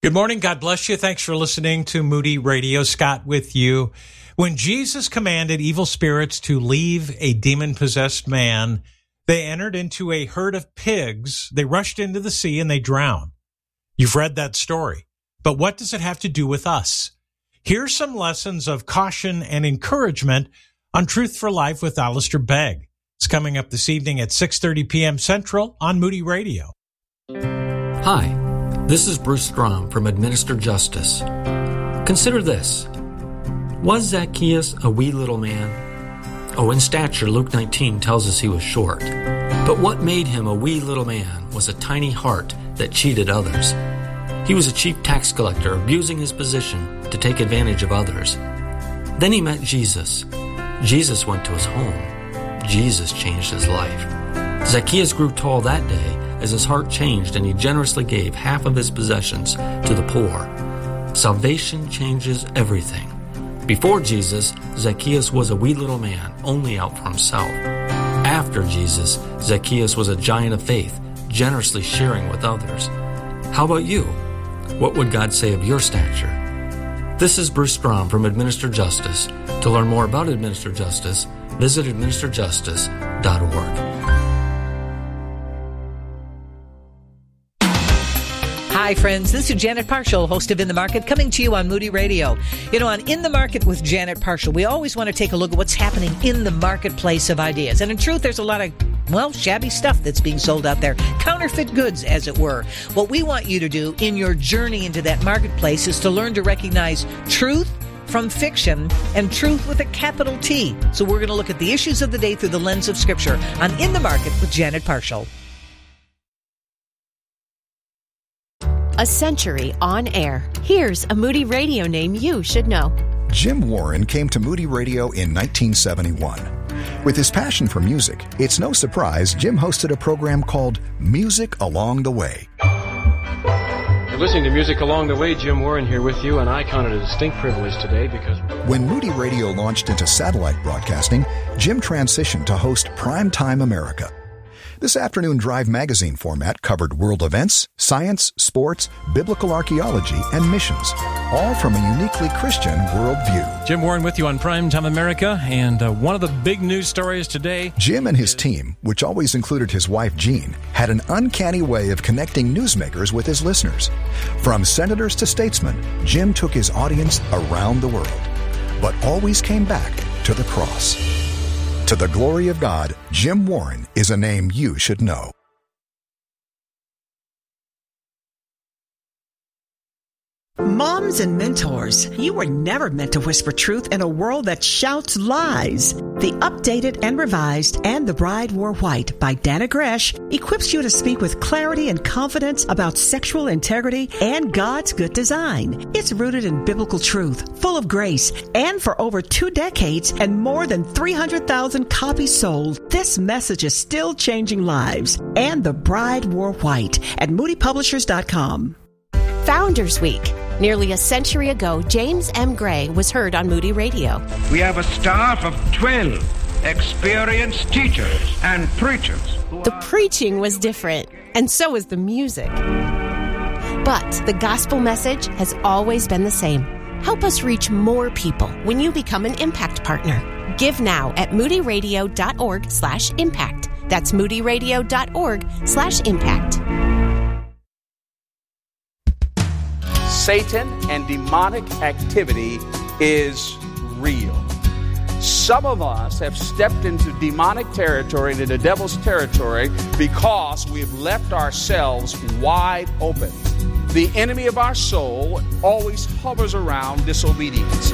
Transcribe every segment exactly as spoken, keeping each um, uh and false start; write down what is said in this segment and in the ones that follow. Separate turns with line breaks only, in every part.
Good morning. God bless you. Thanks for listening to Moody Radio. Scott with you. When Jesus commanded evil spirits to leave a demon-possessed man, they entered into a herd of pigs. They rushed into the sea and they drowned. You've read that story. But what does it have to do with us? Here's some lessons of caution and encouragement on Truth for Life with Alistair Begg. It's coming up this evening at six thirty p.m. Central on Moody Radio.
Hi. This is Bruce Strom from Administer Justice. Consider this. Was Zacchaeus a wee little man? Oh, in stature, Luke nineteen tells us he was short. But what made him a wee little man was a tiny heart that cheated others. He was a chief tax collector, abusing his position to take advantage of others. Then he met Jesus. Jesus went to his home. Jesus changed his life. Zacchaeus grew tall that day as his heart changed and he generously gave half of his possessions to the poor. Salvation changes everything. Before Jesus, Zacchaeus was a wee little man, only out for himself. After Jesus, Zacchaeus was a giant of faith, generously sharing with others. How about you? What would God say of your stature? This is Bruce Strom from Administer Justice. To learn more about Administer Justice, visit administer justice dot org.
Hi, friends. This is Janet Parshall, host of In the Market, coming to you on Moody Radio. You know, on In the Market with Janet Parshall, we always want to take a look at what's happening in the marketplace of ideas. And in truth, there's a lot of, well, shabby stuff that's being sold out there. Counterfeit goods, as it were. What we want you to do in your journey into that marketplace is to learn to recognize truth from fiction and truth with a capital T. So we're going to look at the issues of the day through the lens of Scripture on In the Market with Janet Parshall.
A century on air. Here's a Moody Radio name you should know.
Jim Warren came to Moody Radio in nineteen seventy-one. With his passion for music, it's no surprise Jim hosted a program called Music Along the Way.
You're listening to Music Along the Way. Jim Warren here with you, and I count it a distinct privilege today because...
When Moody Radio launched into satellite broadcasting, Jim transitioned to host Primetime America. This afternoon Drive magazine format covered world events, science, sports, biblical archaeology, and missions, all from a uniquely Christian worldview.
Jim Warren with you on Primetime America, and uh, one of the big news stories today...
Jim and his team, which always included his wife Jean, had an uncanny way of connecting newsmakers with his listeners. From senators to statesmen, Jim took his audience around the world, but always came back to the cross. To the glory of God, Jim Warren is a name you should know.
Moms and mentors, you were never meant to whisper truth in a world that shouts lies. The updated and revised And the Bride Wore White by Dana Gresh equips you to speak with clarity and confidence about sexual integrity and God's good design. It's rooted in biblical truth, full of grace, and for over two decades and more than three hundred thousand copies sold, this message is still changing lives. And the Bride Wore White at moody publishers dot com.
Founders Week. Nearly a century ago, James M. Gray was heard on Moody Radio.
We have a staff of twelve experienced teachers and preachers.
The preaching was different, and so was the music. But the gospel message has always been the same. Help us reach more people when you become an impact partner. Give now at moody radio dot org slash impact. That's moody radio dot org slash impact.
Satan and demonic activity is real. Some of us have stepped into demonic territory, into the devil's territory, because we've left ourselves wide open. The enemy of our soul always hovers around disobedience.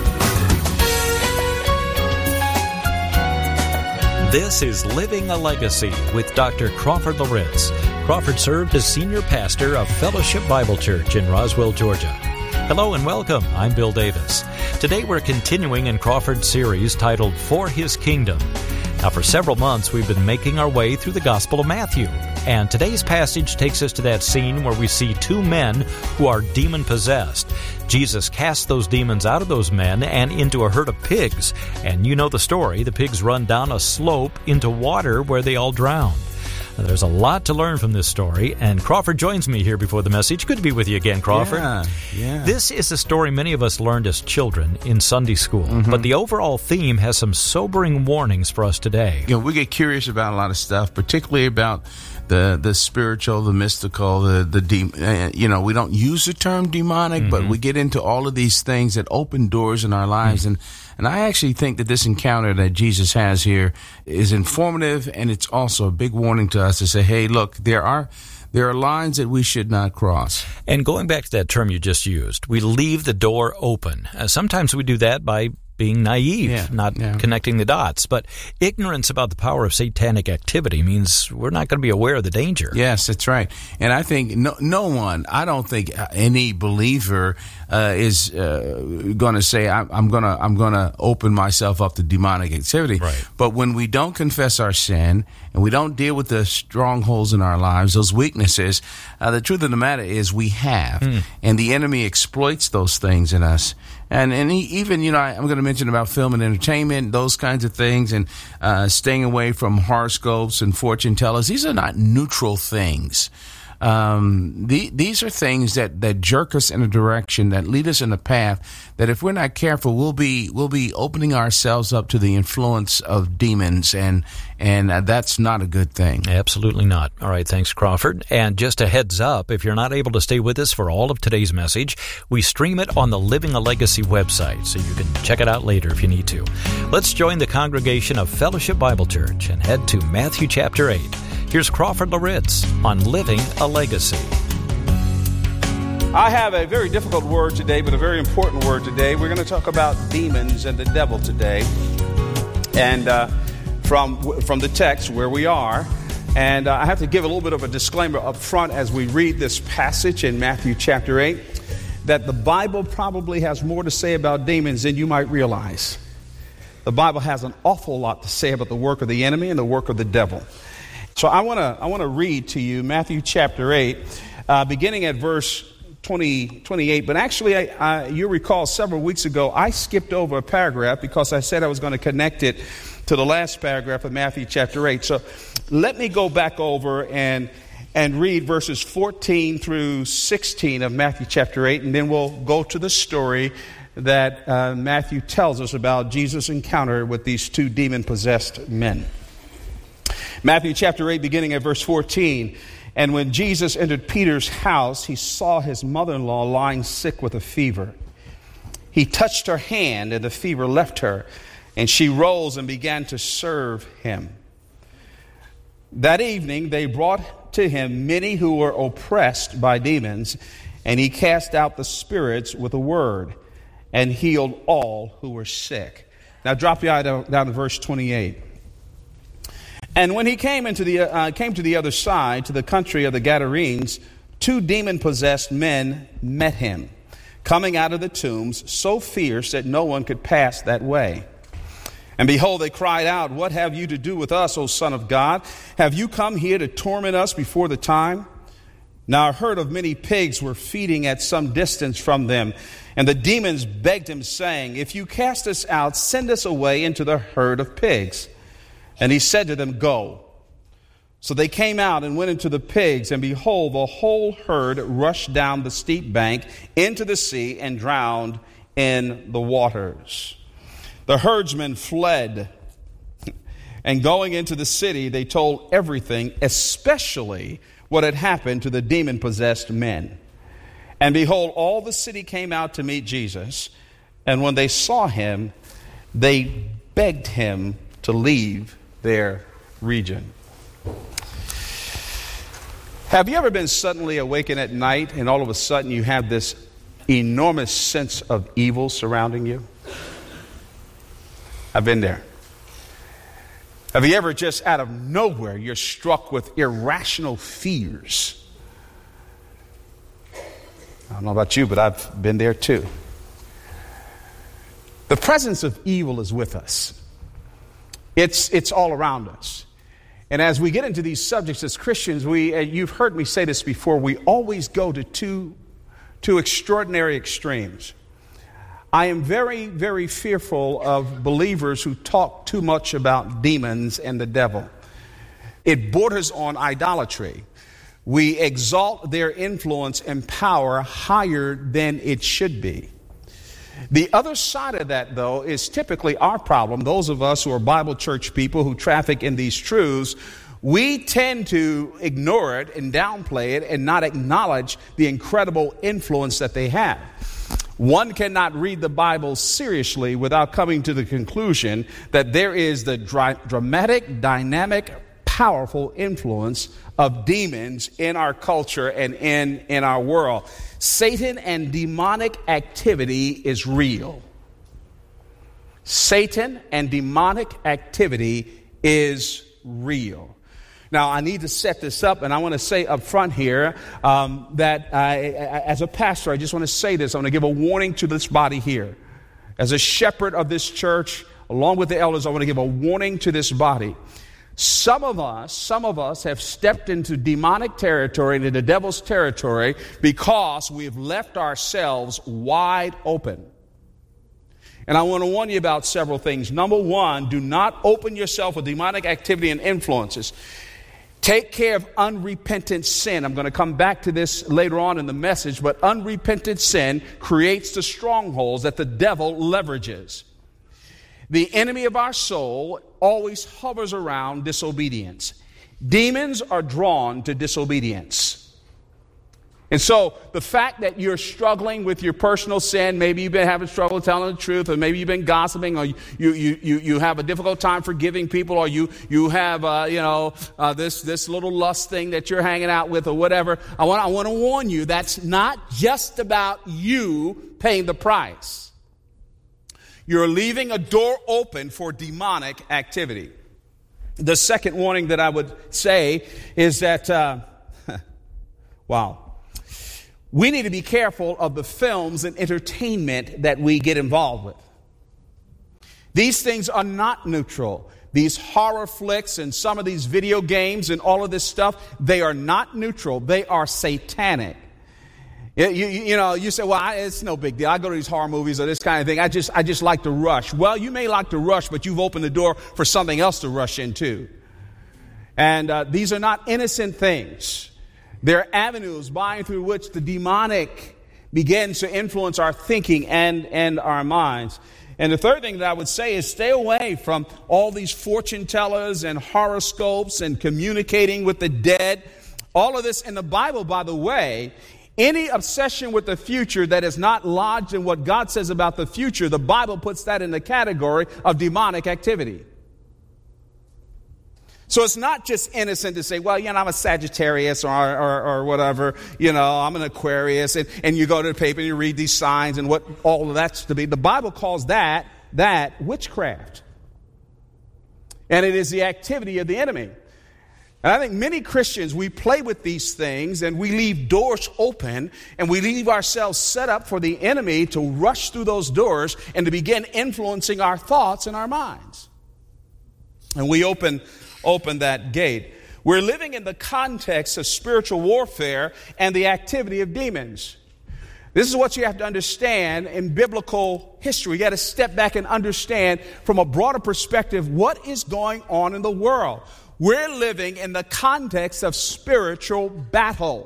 This is Living a Legacy with Doctor Crawford Loritz. Crawford served as senior pastor of Fellowship Bible Church in Roswell, Georgia. Hello and welcome. I'm Bill Davis. Today we're continuing in Crawford's series titled For His Kingdom. Now, for several months we've been making our way through the Gospel of Matthew. And today's passage takes us to that scene where we see two men who are demon-possessed. Jesus casts those demons out of those men and into a herd of pigs. And you know the story. The pigs run down a slope into water where they all drown. There's a lot to learn from this story, and Crawford joins me here before the message. Good to be with you again, Crawford.
Yeah, yeah.
This is a story many of us learned as children in Sunday school, mm-hmm. but the overall theme has some sobering warnings for us today.
You know, we get curious about a lot of stuff, particularly about the the spiritual, the mystical, the the de- uh, you know, we don't use the term demonic, mm-hmm. but we get into all of these things that open doors in our lives, mm-hmm. and and I actually think that this encounter that Jesus has here is informative, and it's also a big warning to us to say, hey, look, there are there are lines that we should not cross.
And going back to that term you just used, we leave the door open. Uh, sometimes we do that by being naive,
yeah,
not
yeah.
connecting the dots. But ignorance about the power of satanic activity means we're not going to be aware of the danger.
Yes, that's right. And I think no, no one, I don't think any believer uh, is uh, going to say, I'm, I'm going to I'm going to open myself up to demonic activity.
Right.
But when we don't confess our sin and we don't deal with the strongholds in our lives, those weaknesses, uh, the truth of the matter is we have. Mm. And the enemy exploits those things in us. And and he, even, you know, I, I'm going to mention about film and entertainment, those kinds of things, and uh, staying away from horoscopes and fortune tellers. These are not neutral things. Um, the, these are things that, that jerk us in a direction, that lead us in a path that if we're not careful, we'll be we'll be opening ourselves up to the influence of demons, and and uh, that's not a good thing.
Absolutely not. All right, thanks, Crawford. And just a heads up, if you're not able to stay with us for all of today's message, we stream it on the Living a Legacy website, so you can check it out later if you need to. Let's join the congregation of Fellowship Bible Church and head to Matthew chapter eight. Here's Crawford Loritz on Living a Legacy.
I have a very difficult word today, but a very important word today. We're going to talk about demons and the devil today. And uh, from from the text where we are. And uh, I have to give a little bit of a disclaimer up front as we read this passage in Matthew chapter eight, that the Bible probably has more to say about demons than you might realize. The Bible has an awful lot to say about the work of the enemy and the work of the devil. So I want to I want to read to you Matthew chapter eight, uh, beginning at verse twenty, twenty-eight. But actually, I, I, you recall several weeks ago, I skipped over a paragraph because I said I was going to connect it to the last paragraph of Matthew chapter eight. So let me go back over and and read verses fourteen through sixteen of Matthew chapter eight, and then we'll go to the story that uh, Matthew tells us about Jesus' encounter with these two demon-possessed men. Matthew chapter eight, beginning at verse fourteen. And when Jesus entered Peter's house, he saw his mother-in-law lying sick with a fever. He touched her hand, and the fever left her, and she rose and began to serve him. That evening they brought to him many who were oppressed by demons, and he cast out the spirits with a word, and healed all who were sick. Now drop your eye down, down to verse twenty-eight. And when he came into the uh, came to the other side, to the country of the Gadarenes, two demon-possessed men met him, coming out of the tombs, so fierce that no one could pass that way. And behold, they cried out, "What have you to do with us, O Son of God? Have you come here to torment us before the time?" Now a herd of many pigs were feeding at some distance from them, and the demons begged him, saying, "If you cast us out, send us away into the herd of pigs." And he said to them, "Go." So they came out and went into the pigs, and behold, the whole herd rushed down the steep bank into the sea and drowned in the waters. The herdsmen fled, and going into the city, they told everything, especially what had happened to the demon-possessed men. And behold, all the city came out to meet Jesus, and when they saw him, they begged him to leave their region. Have you ever been suddenly awakened at night and all of a sudden you have this enormous sense of evil surrounding you? I've been there. Have you ever just out of nowhere you're struck with irrational fears? I don't know about you, but I've been there too. The presence of evil is with us. It's it's all around us. And as we get into these subjects as Christians, we, and you've heard me say this before, we always go to two, two extraordinary extremes. I am very, very fearful of believers who talk too much about demons and the devil. It borders on idolatry. We exalt their influence and power higher than it should be. The other side of that, though, is typically our problem. Those of us who are Bible church people who traffic in these truths, we tend to ignore it and downplay it and not acknowledge the incredible influence that they have. One cannot read the Bible seriously without coming to the conclusion that there is the dra- dramatic, dynamic, powerful influence of demons in our culture and in, in our world. Satan and demonic activity is real. Satan and demonic activity is real. Now, I need to set this up, and I want to say up front here um, that I, as a pastor, I just want to say this. I want to give a warning to this body here. As a shepherd of this church, along with the elders, I want to give a warning to this body. Some of us, some of us have stepped into demonic territory, into the devil's territory, because we've left ourselves wide open. And I want to warn you about several things. Number one, do not open yourself with demonic activity and influences. Take care of unrepentant sin. I'm going to come back to this later on in the message, but unrepentant sin creates the strongholds that the devil leverages. The enemy of our soul always hovers around disobedience. Demons are drawn to disobedience. And so the fact that you're struggling with your personal sin, maybe you've been having trouble telling the truth, or maybe you've been gossiping, or you you you, you have a difficult time forgiving people, or you you have uh, you know uh, this this little lust thing that you're hanging out with, or whatever. I want I want to warn you, that's not just about you paying the price. You're leaving a door open for demonic activity. The second warning that I would say is that, uh, wow, we need to be careful of the films and entertainment that we get involved with. These things are not neutral. These horror flicks and some of these video games and all of this stuff, they are not neutral. They are satanic. You, you, you know, you say, well, I, it's no big deal. I go to these horror movies or this kind of thing. I just, I just like to rush. Well, you may like to rush, but you've opened the door for something else to rush into. And uh, these are not innocent things. They're avenues by through which the demonic begins to influence our thinking and, and our minds. And the third thing that I would say is stay away from all these fortune tellers and horoscopes and communicating with the dead. All of this in the Bible, by the way. Any obsession with the future that is not lodged in what God says about the future, the Bible puts that in the category of demonic activity. So it's not just innocent to say, well, you know, I'm a Sagittarius or, or, or whatever, you know, I'm an Aquarius, and, and you go to the paper and you read these signs and what all of that's to be. The Bible calls that, that witchcraft. And it is the activity of the enemy. And I think many Christians, we play with these things and we leave doors open and we leave ourselves set up for the enemy to rush through those doors and to begin influencing our thoughts and our minds. And we open, open that gate. We're living in the context of spiritual warfare and the activity of demons. This is what you have to understand in biblical history. You got to step back and understand from a broader perspective what is going on in the world. We're living in the context of spiritual battle.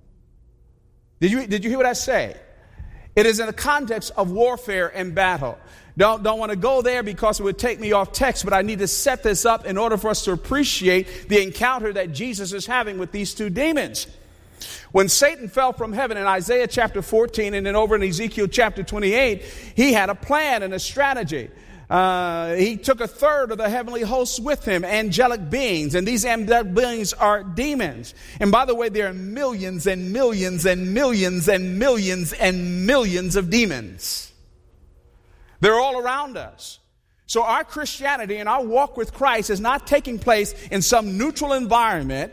Did you, did you hear what I say? It is in the context of warfare and battle. Don't, don't want to go there because it would take me off text, but I need to set this up in order for us to appreciate the encounter that Jesus is having with these two demons. When Satan fell from heaven in Isaiah chapter fourteen and then over in Ezekiel chapter twenty-eight, he had a plan and a strategy. Uh, he took a third of the heavenly hosts with him, angelic beings, and these angelic beings are demons. And by the way, there are millions and millions and millions and millions and millions of demons. They're all around us. So our Christianity and our walk with Christ is not taking place in some neutral environment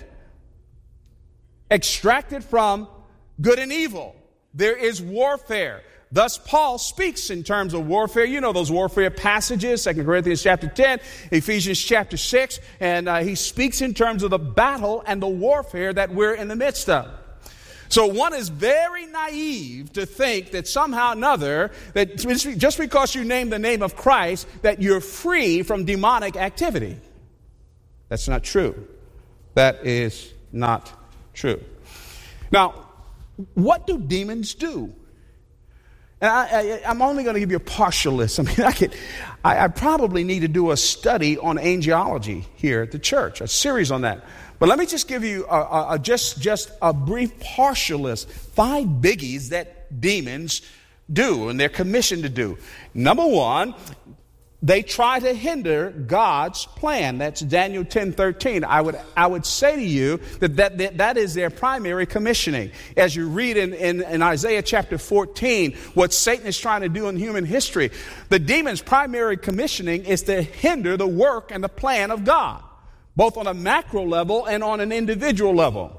extracted from good and evil. There is warfare. Thus, Paul speaks in terms of warfare. You know those warfare passages, Second Corinthians chapter ten, Ephesians chapter six, and uh, he speaks in terms of the battle and the warfare that we're in the midst of. So one is very naive to think that somehow or another, that just because you name the name of Christ, that you're free from demonic activity. That's not true. That is not true. Now, what do demons do? And I, I, I'm only going to give you a partial list. I mean, I could, I, I probably need to do a study on angelology here at the church, a series on that. But let me just give you a, a, a just, just a brief partial list. Five biggies that demons do and they're commissioned to do. Number one, they try to hinder God's plan. That's Daniel ten thirteen. I would I would say to you that that, that, that is their primary commissioning. As you read in, in, in Isaiah chapter fourteen, what Satan is trying to do in human history, the demon's primary commissioning is to hinder the work and the plan of God, both on a macro level and on an individual level.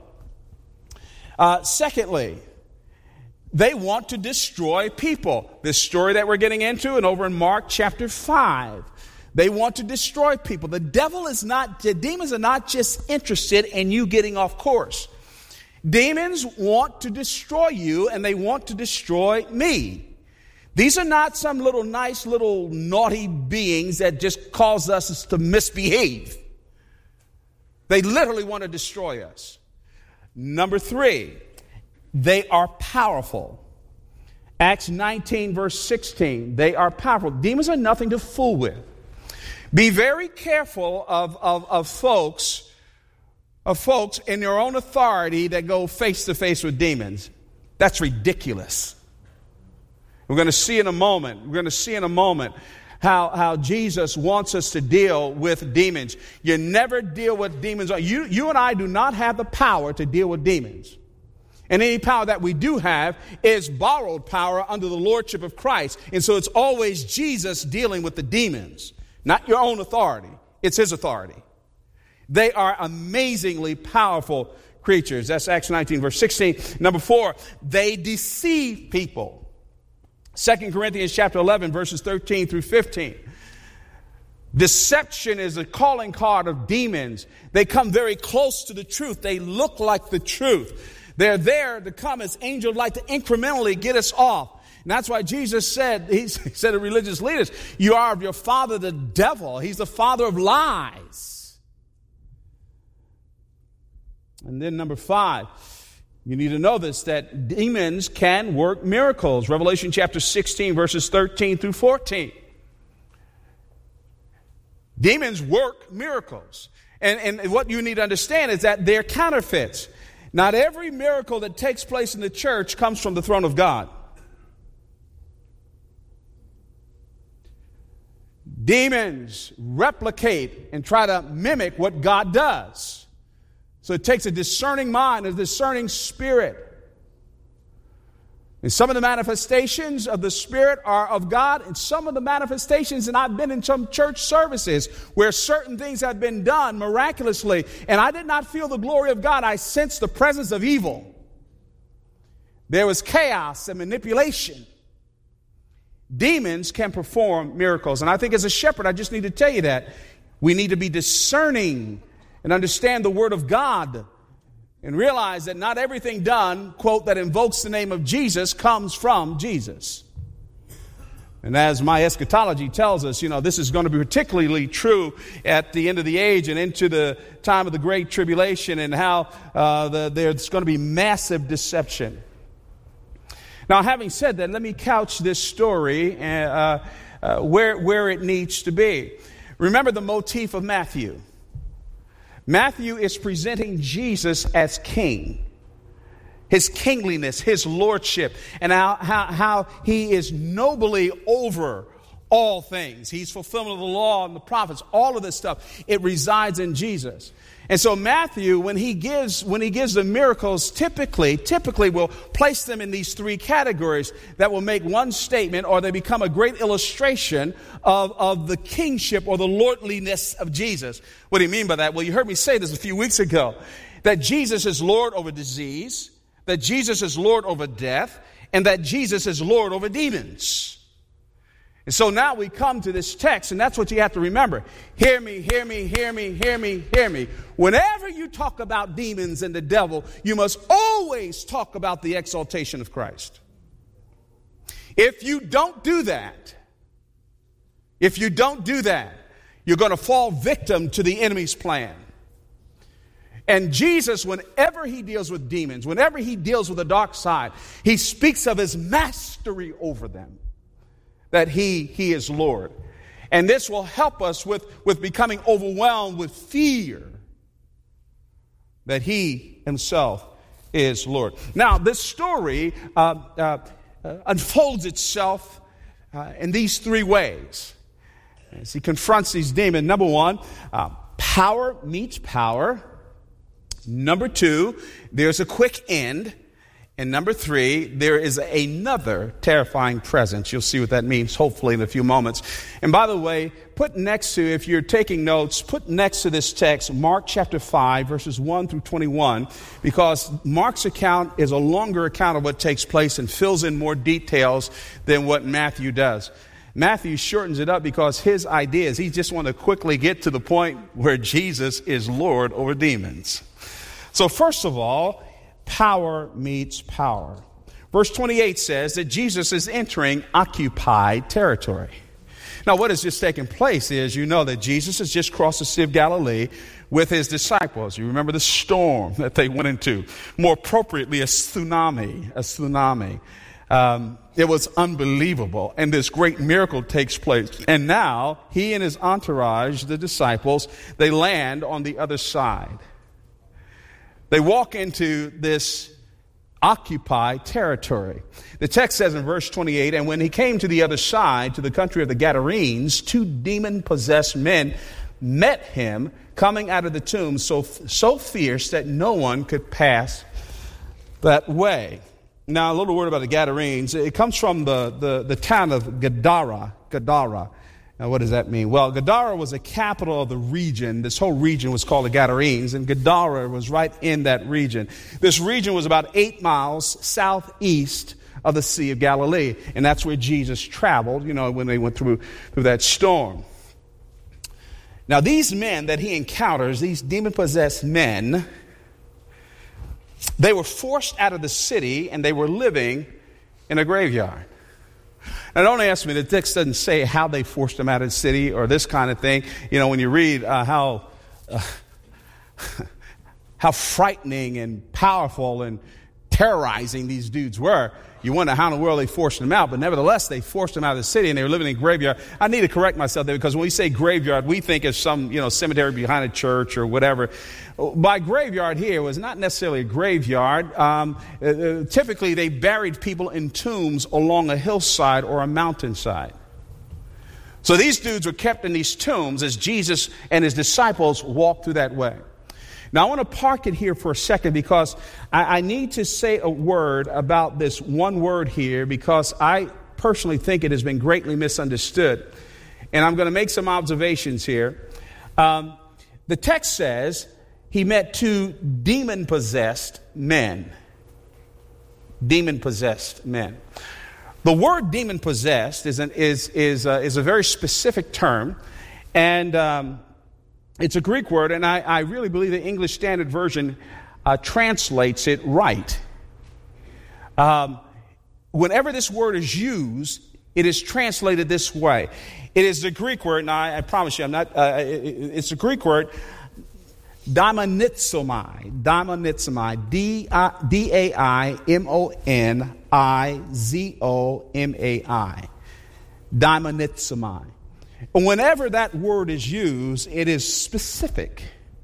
Uh, secondly, they want to destroy people. This story that we're getting into and over in Mark chapter five. They want to destroy people. The devil is not, the demons are not just interested in you getting off course. Demons want to destroy you and they want to destroy me. These are not some little nice little naughty beings that just cause us to misbehave. They literally want to destroy us. Number three, they are powerful. Acts nineteen verse sixteen. They are powerful. Demons are nothing to fool with. Be very careful of, of, of folks, of folks in their own authority that go face to face with demons. That's ridiculous. We're going to see in a moment. We're going to see in a moment how, how Jesus wants us to deal with demons. You never deal with demons. You, you and I do not have the power to deal with demons. And any power that we do have is borrowed power under the lordship of Christ. And so it's always Jesus dealing with the demons, not your own authority. It's his authority. They are amazingly powerful creatures. That's Acts nineteen, verse sixteen. Number four, they deceive people. Second Corinthians chapter eleven, verses thirteen through fifteen. Deception is a calling card of demons. They come very close to the truth. They look like the truth. They're there to come as angel light to incrementally get us off. And that's why Jesus said, he said to religious leaders, you are of your father the devil. He's the father of lies. And then number five, you need to know this, that demons can work miracles. Revelation chapter sixteen, verses thirteen through fourteen. Demons work miracles. And, and what you need to understand is that they're counterfeits. Not every miracle that takes place in the church comes from the throne of God. Demons replicate and try to mimic what God does. So it takes a discerning mind, a discerning spirit. And some of the manifestations of the Spirit are of God, and some of the manifestations, and I've been in some church services where certain things have been done miraculously, and I did not feel the glory of God. I sensed the presence of evil. There was chaos and manipulation. Demons can perform miracles, and I think as a shepherd, I just need to tell you that. We need to be discerning and understand the Word of God. And realize that not everything done, quote, that invokes the name of Jesus comes from Jesus. And as my eschatology tells us, you know, this is going to be particularly true at the end of the age and into the time of the Great Tribulation, and how uh, the, there's going to be massive deception. Now, having said that, let me couch this story uh, uh, where, where it needs to be. Remember the motif of Matthew. Matthew is presenting Jesus as king, his kingliness, his lordship, and how, how, how he is nobly over all things. He's fulfillment of the law and the prophets, all of this stuff. It resides in Jesus. And so Matthew, when he gives when he gives the miracles, typically, typically will place them in these three categories that will make one statement, or they become a great illustration of, of the kingship or the lordliness of Jesus. What do you mean by that? Well, you heard me say this a few weeks ago, that Jesus is Lord over disease, that Jesus is Lord over death, and that Jesus is Lord over demons. And so now we come to this text, and that's what you have to remember. Hear me, hear me, hear me, hear me, hear me. Whenever you talk about demons and the devil, you must always talk about the exaltation of Christ. If you don't do that, if you don't do that, you're going to fall victim to the enemy's plan. And Jesus, whenever he deals with demons, whenever he deals with the dark side, he speaks of his mastery over them, that he, he is Lord. And this will help us with, with becoming overwhelmed with fear, that he himself is Lord. Now, this story uh, uh, uh, unfolds itself uh, in these three ways. As he confronts these demons, number one, uh, power meets power. Number two, there's a quick end. And number three, there is another terrifying presence. You'll see what that means, hopefully, in a few moments. And by the way, put next to, if you're taking notes, put next to this text, Mark chapter five, verses one through twenty-one, because Mark's account is a longer account of what takes place and fills in more details than what Matthew does. Matthew shortens it up because his idea is he just wants to quickly get to the point where Jesus is Lord over demons. So first of all, power meets power. Verse twenty-eight says that Jesus is entering occupied territory. Now, what has just taken place is, you know that Jesus has just crossed the Sea of Galilee with his disciples. You remember the storm that they went into. More appropriately, a tsunami. A tsunami. Um, it was unbelievable. And this great miracle takes place. And now, he and his entourage, the disciples, they land on the other side. They walk into this occupied territory. The text says in verse twenty-eight, and when he came to the other side, to the country of the Gadarenes, two demon-possessed men met him coming out of the tomb, so, so fierce that no one could pass that way. Now, a little word about the Gadarenes. It comes from the, the, the town of Gadara. Gadara. Now, what does that mean? Well, Gadara was the capital of the region. This whole region was called the Gadarenes, and Gadara was right in that region. This region was about eight miles southeast of the Sea of Galilee, and that's where Jesus traveled, you know, when they went through, through that storm. Now, these men that he encounters, these demon-possessed men, they were forced out of the city, and they were living in a graveyard. Now, don't ask me, the text doesn't say how they forced them out of the city or this kind of thing. You know, when you read uh, how uh, how frightening and powerful and terrorizing these dudes were, you wonder how in the world they forced them out. But nevertheless, they forced them out of the city, and they were living in a graveyard. I need to correct myself there, because when we say graveyard, we think of some, you know, cemetery behind a church or whatever. By graveyard here was not necessarily a graveyard. Um, uh, typically, they buried people in tombs along a hillside or a mountainside. So these dudes were kept in these tombs as Jesus and his disciples walked through that way. Now, I want to park it here for a second, because I, I need to say a word about this one word here, because I personally think it has been greatly misunderstood. And I'm going to make some observations here. Um, the text says he met two demon-possessed men. Demon-possessed men. The word demon-possessed is, an, is, is, uh, is a very specific term. And Um, It's a Greek word, and I, I really believe the English Standard Version uh, translates it right. Um, whenever this word is used, it is translated this way. It is the Greek word, and I, I promise you, I'm not. Uh, it, it's a Greek word, daimonizomai, daimonizomai, D A I M O N I Z O M A I, daimonizomai. Whenever that word is used, it is specific.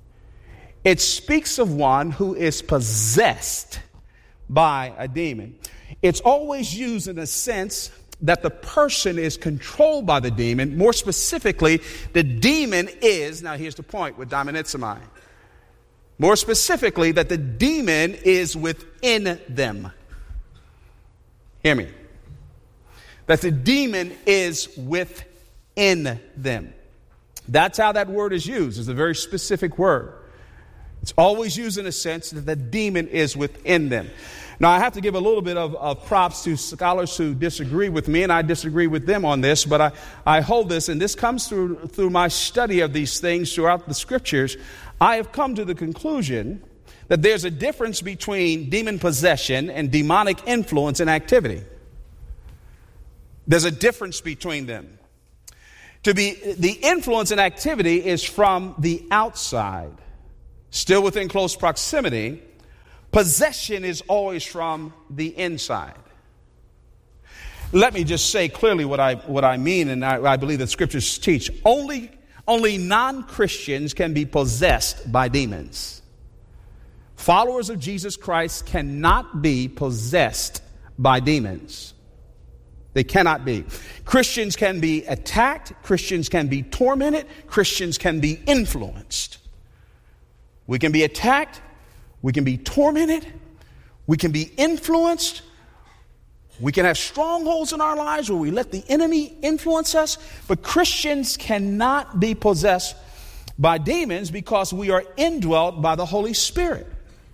It speaks of one who is possessed by a demon. It's always used in a sense that the person is controlled by the demon. More specifically, the demon is, now here's the point with daimonizomai. More specifically, that the demon is within them. Hear me. That the demon is within in them. That's how that word is used. It's a very specific word. It's always used in a sense that the demon is within them. Now, I have to give a little bit of, of props to scholars who disagree with me, and I disagree with them on this, but I, I hold this, and this comes through, through my study of these things throughout the scriptures. I have come to the conclusion that there's a difference between demon possession and demonic influence and activity. There's a difference between them. To be the influence and activity is from the outside. still within close proximity, possession is always from the inside. Let me just say clearly what I what I mean, and I, I believe that scriptures teach. Only, only non-Christians can be possessed by demons. Followers of Jesus Christ cannot be possessed by demons. They cannot be. Christians can be attacked. Christians can be tormented. Christians can be influenced. We can be attacked. We can be tormented. We can be influenced. We can have strongholds in our lives where we let the enemy influence us. But Christians cannot be possessed by demons because we are indwelt by the Holy Spirit.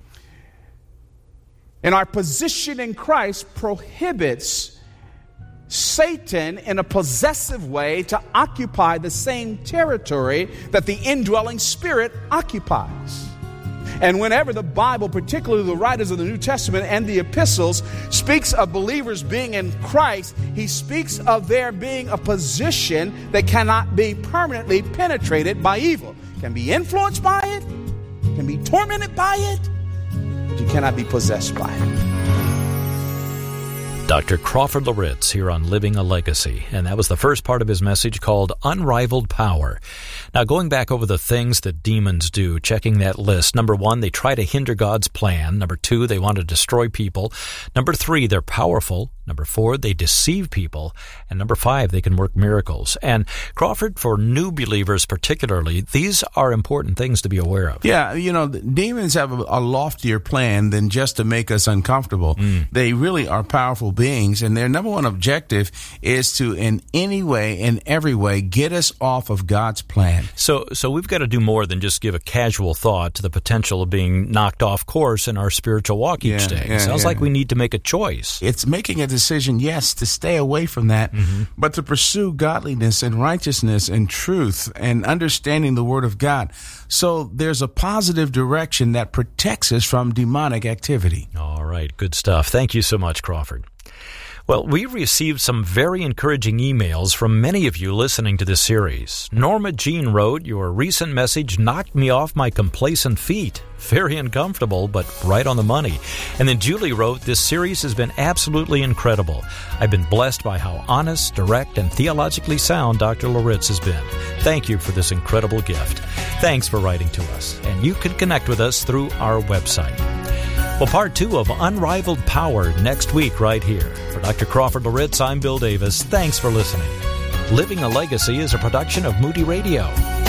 And our position in Christ prohibits Satan in a possessive way to occupy the same territory that the indwelling spirit occupies. And whenever the Bible, particularly the writers of the New Testament and the epistles, speaks of believers being in Christ, he speaks of there being a position that cannot be permanently penetrated by evil. Can be influenced by it, can be tormented by it, but you cannot be possessed by it.
Doctor Crawford Loritts here on Living a Legacy, and that was the first part of his message called Unrivaled Power. Now, going back over the things that demons do, checking that list. Number one, they try to hinder God's plan. Number two, they want to destroy people. Number three, they're powerful. Number four, they deceive people. And number five, they can work miracles. And Crawford, for new believers particularly, these are important things to be aware of.
Yeah, you know, demons have a, a loftier plan than just to make us uncomfortable. Mm. They really are powerful beings, and their number one objective is to, in any way, in every way, get us off of God's plan.
So so we've got to do more than just give a casual thought to the potential of being knocked off course in our spiritual walk each
yeah,
day.
Yeah,
it sounds
yeah.
like we need to make a choice.
It's making a decision, yes, to stay away from that, mm-hmm. but to pursue godliness and righteousness and truth and understanding the Word of God. So there's a positive direction that protects us from demonic activity.
All right, good stuff. Thank you so much, Crawford. Well, we received some very encouraging emails from many of you listening to this series. Norma Jean wrote, "Your recent message knocked me off my complacent feet. Very uncomfortable, but right on the money." And then Julie wrote, "This series has been absolutely incredible. I've been blessed by how honest, direct, and theologically sound Doctor Loritts has been. Thank you for this incredible gift." Thanks for writing to us. And you can connect with us through our website. Well, part two of Unrivaled Power next week right here. For Doctor Crawford Loritts, I'm Bill Davis. Thanks for listening. Living a Legacy is a production of Moody Radio.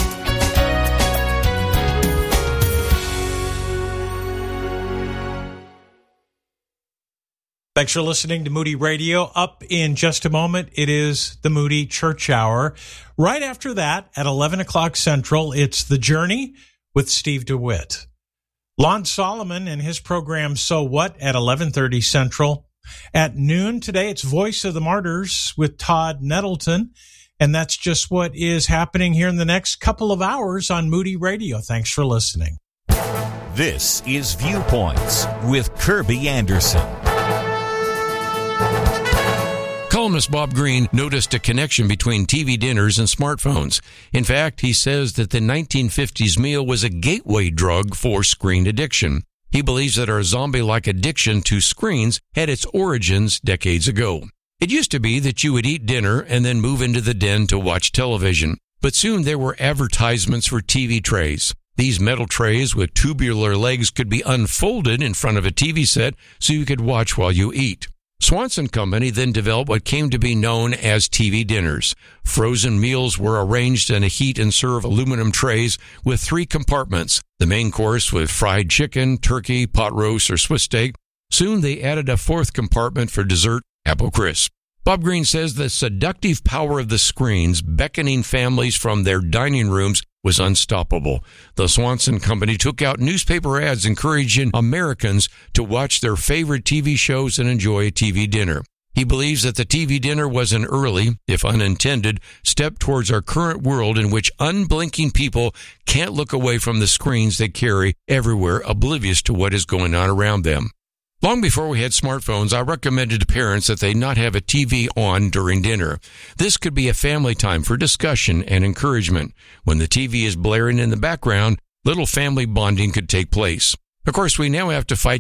Thanks for listening to Moody Radio. Up in just a moment, it is the Moody Church Hour. Right after that, at eleven o'clock Central, it's The Journey with Steve DeWitt. Lon Solomon and his program So What at eleven thirty Central. At noon today, it's Voice of the Martyrs with Todd Nettleton. And that's just what is happening here in the next couple of hours on Moody Radio. Thanks for listening.
This is Viewpoints with Kirby Anderson.
Columnist Bob Greene noticed a connection between T V dinners and smartphones. In fact, he says that the nineteen fifties meal was a gateway drug for screen addiction. He believes that our zombie-like addiction to screens had its origins decades ago. It used to be that you would eat dinner and then move into the den to watch television. But soon there were advertisements for T V trays. These metal trays with tubular legs could be unfolded in front of a T V set so you could watch while you eat. Swanson Company then developed what came to be known as T V dinners. Frozen meals were arranged in a heat and serve aluminum trays with three compartments. The main course with fried chicken, turkey, pot roast, or Swiss steak. Soon they added a fourth compartment for dessert, apple crisp. Bob Greene says the seductive power of the screens beckoning families from their dining rooms was unstoppable. The Swanson Company took out newspaper ads encouraging Americans to watch their favorite T V shows and enjoy a T V dinner. He believes that the T V dinner was an early, if unintended, step towards our current world in which unblinking people can't look away from the screens they carry everywhere, oblivious to what is going on around them. Long before we had smartphones, I recommended to parents that they not have a T V on during dinner. This could be a family time for discussion and encouragement. When the T V is blaring in the background, little family bonding could take place. Of course, we now have to fight